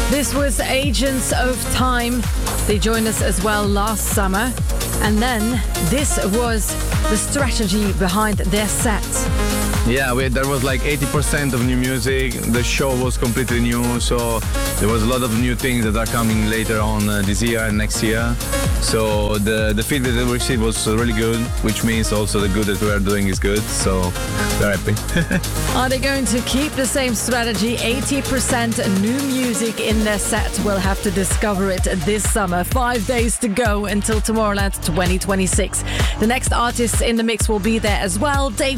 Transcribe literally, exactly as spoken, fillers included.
This was Agents of Time. They joined us as well last summer. And then this was the strategy behind their set. Yeah, we, there was like eighty percent of new music. The show was completely new, so there was a lot of new things that are coming later on uh, this year and next year. So the, the feedback that we received was really good, which means also the good that we are doing is good. So we're happy. Are they going to keep the same strategy? eighty percent new music in their set. We'll have to discover it this summer. Five days to go until Tomorrowland twenty twenty-six. The next artists in the mix will be there as well. Dave